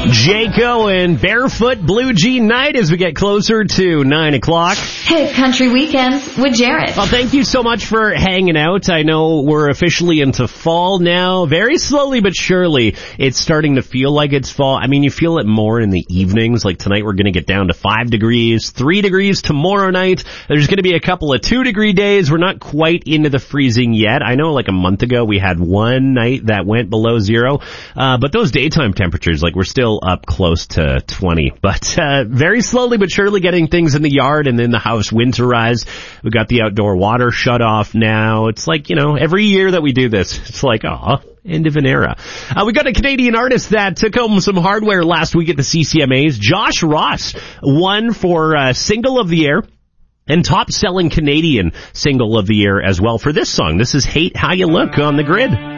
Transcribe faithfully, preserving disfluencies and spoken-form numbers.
Jayco and Barefoot Blue Jean Night as we get closer to nine o'clock. Hey, Country Weekends with Jared. Well, thank you so much for hanging out. I know we're officially into fall now. Very slowly but surely, it's starting to feel like it's fall. I mean, you feel it more in the evenings. Like tonight, we're going to get down to five degrees, three degrees tomorrow night. There's going to be a couple of two degree days. We're not quite into the freezing yet. I know like a month ago, we had one night that went below zero. Uh, but those daytime temperatures, like we're still up close to twenty. But uh, very slowly but surely getting things in the yard and in the house winterized. We got the outdoor water shut off now. It's like, you know, every year that we do this, it's like, oh, end of an era. Uh, we got a Canadian artist that took home some hardware last week at the C C M As. Josh Ross won for uh, Single of the Year and top-selling Canadian Single of the Year as well for this song. This is Hate How You Look on the Grid.